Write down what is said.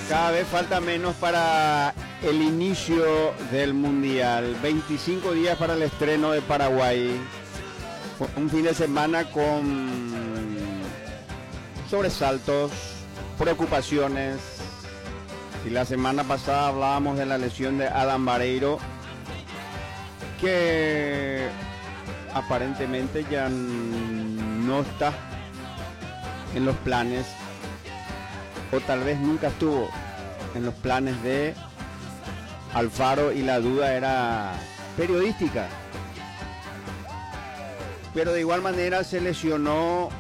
Cada vez falta menos para el inicio del Mundial. 25 días para el estreno de Paraguay. Un fin de semana con sobresaltos, preocupaciones. Si la semana pasada hablábamos de la lesión de Adam Vareiro, que aparentemente ya no está en los planes, o tal vez nunca estuvo en los planes de Alfaro, y la duda era periodística. Pero de igual manera se lesionó